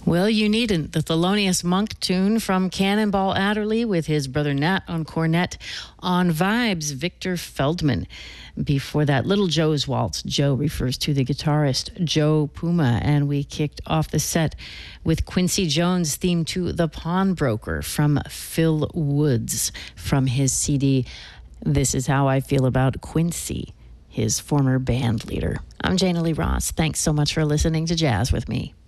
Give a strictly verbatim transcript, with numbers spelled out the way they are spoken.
Well, you needn't. The Thelonious Monk tune from Cannonball Adderley with his brother Nat on cornet. On vibes, Victor Feldman. Before that, Little Joe's Waltz. Joe refers to the guitarist Joe Puma. And we kicked off the set with Quincy Jones' theme to The Pawnbroker from Phil Woods from his C D, This Is How I Feel About Quincy, his former band leader. I'm Jana Lee Ross. Thanks so much for listening to Jazz with Me.